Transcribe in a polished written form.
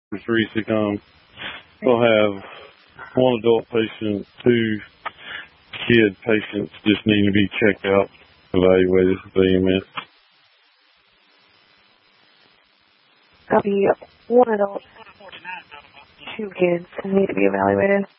Teresa come. We'll have one adult patient, two kid patients just need to be checked out, evaluated for EMS. Copy. One adult, two kids need to be evaluated.